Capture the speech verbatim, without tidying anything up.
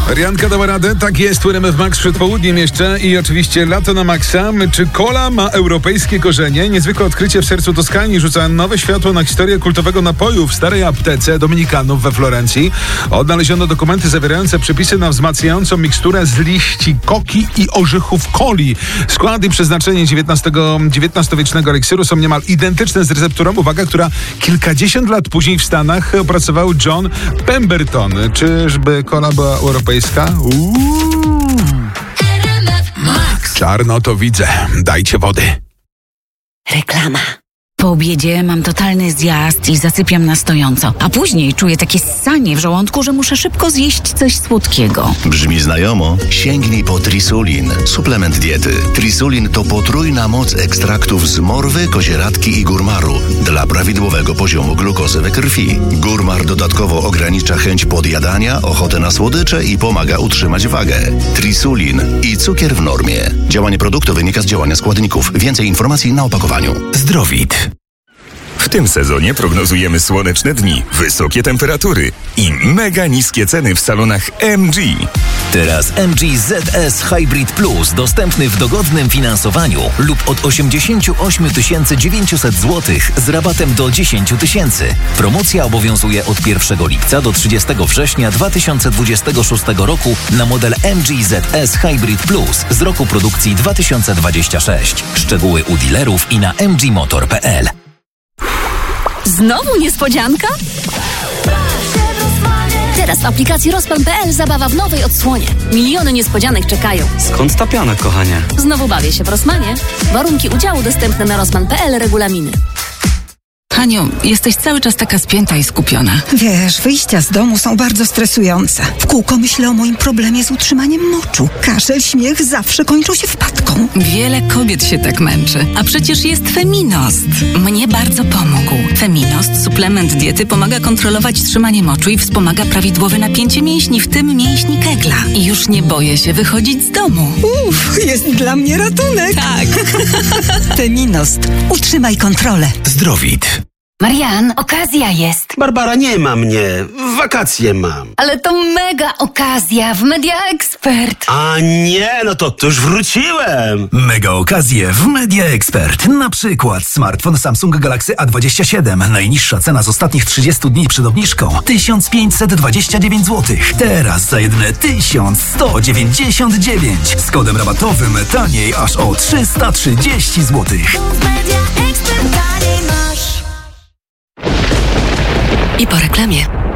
Rianka dała radę, tak jest, płynemy w Max przed południem jeszcze i oczywiście lato na maksa. Czy cola ma europejskie korzenie? Niezwykłe odkrycie w sercu Toskanii rzuca nowe światło na historię kultowego napoju w starej aptece dominikanów we Florencji. Odnaleziono dokumenty zawierające przepisy na wzmacniającą miksturę z liści koki i orzechów coli. Skład i przeznaczenie dziewiętnastowiecznego eliksiru są niemal identyczne z recepturą, uwaga, która kilkadziesiąt lat później w Stanach opracował John Pemberton. Czyżby cola była europejska? Uuu. Czarno to widzę. Dajcie wody. Reklama. Po obiedzie mam totalny zjazd i zasypiam na stojąco, a później czuję takie ssanie w żołądku, że muszę szybko zjeść coś słodkiego. Brzmi znajomo? Sięgnij po Trisulin, suplement diety. Trisulin to potrójna moc ekstraktów z morwy, kozieradki i górmaru dla prawidłowego poziomu glukozy we krwi. Górmar dodatkowo ogranicza chęć podjadania, ochotę na słodycze i pomaga utrzymać wagę. Trisulin i cukier w normie. Działanie produktu wynika z działania składników. Więcej informacji na opakowaniu. Zdrowit. W tym sezonie prognozujemy słoneczne dni, wysokie temperatury i mega niskie ceny w salonach M G. Teraz M G Z S Hybrid Plus dostępny w dogodnym finansowaniu lub od osiemdziesiąt osiem tysięcy dziewięćset złotych z rabatem do dziesięć tysięcy. Promocja obowiązuje od pierwszego lipca do trzydziestego września dwa tysiące dwudziestego szóstego roku na model M G Z S Hybrid Plus z roku produkcji dwa tysiące dwudziestego szóstego. Szczegóły u dealerów i na m g motor kropka p l. Znowu niespodzianka? Teraz w aplikacji Rosman kropka p l zabawa w nowej odsłonie. Miliony niespodzianek czekają. Skąd ta piana, kochanie? Znowu bawię się w Rosmanie. Warunki udziału dostępne na rosman kropka p l, regulaminy. Haniu, jesteś cały czas taka spięta i skupiona. Wiesz, wyjścia z domu są bardzo stresujące. W kółko myślę o moim problemie z utrzymaniem moczu. Kaszel, śmiech zawsze kończą się wpadką. Wiele kobiet się tak męczy. A przecież jest Feminost. Mnie bardzo pomógł. Feminost, suplement diety, pomaga kontrolować trzymanie moczu i wspomaga prawidłowe napięcie mięśni, w tym mięśni kegla. I już nie boję się wychodzić z domu. Uff, jest dla mnie ratunek. Tak. Feminost. Utrzymaj kontrolę. Zdrowit. Marian, okazja jest. Barbara, nie ma mnie. Wakacje mam. Ale to mega okazja w Media Expert. A nie, no to, to już wróciłem. Mega okazje w Media Expert. Na przykład smartfon Samsung Galaxy A dwadzieścia siedem. Najniższa cena z ostatnich trzydziestu dni przed obniżką. tysiąc pięćset dwadzieścia dziewięć złotych. Teraz za jedyne tysiąc sto dziewięćdziesiąt dziewięć. Z kodem rabatowym taniej aż o trzysta trzydzieści złotych. I po reklamie.